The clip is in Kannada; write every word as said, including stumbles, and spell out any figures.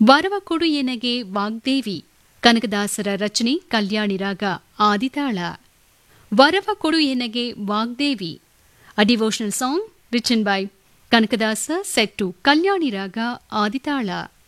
ವರವ ಕೊಡು ಎನಗೆ ವಾಗ್ದೇವಿ ಕನಕದಾಸರ ರಚನೆ ಕಲ್ಯಾಣಿ ರಾಗ ಆದಿತಾಳ. ವರವ ಕೊಡು ಎನಗೆ Vagdevi, a devotional song written by Kanakadasa set to Kalyani Raga Aditala.